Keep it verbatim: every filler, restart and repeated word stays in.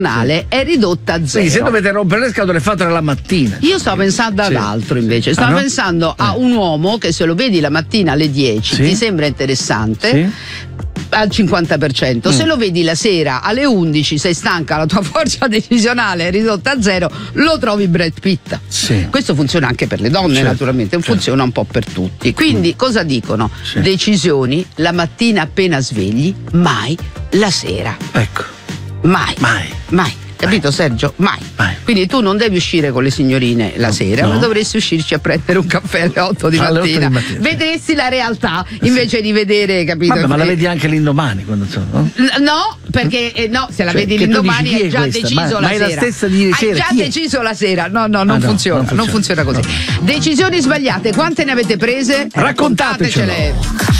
sì. è ridotta a zero. Sì, se dovete rompere le scatole fatela la mattina. Io sto pensando ad sì. altro invece, sto ah, no? pensando a un uomo che se lo vedi la mattina alle dieci sì. ti sembra interessante. Sì. Al cinquanta per cento, mm. se lo vedi la sera alle undici, sei stanca, la tua forza decisionale è ridotta a zero, lo trovi Brad Pitt. Sì. Questo funziona anche per le donne, certo, naturalmente, certo. funziona un po' per tutti. Quindi, mm. cosa dicono? Sì. Decisioni la mattina appena svegli, mai la sera. Ecco. Mai. Mai. Mai. Capito Sergio? Mai. Mai. Quindi tu non devi uscire con le signorine la sera, no. ma dovresti uscirci a prendere un caffè alle otto di mattina. otto di mattina. Vedresti la realtà invece sì. di vedere, capito? Vabbè, ma la vedi anche l'indomani quando sono, no? No, perché eh, no, se la cioè, vedi l'indomani dici, hai già questa? deciso ma, la ma sera. Ma è la stessa di ieri sera. Hai già Chi deciso è? la sera. No, no, non, ah, no funziona, non funziona, non funziona così. No. Decisioni sbagliate, quante ne avete prese? Raccontatecele.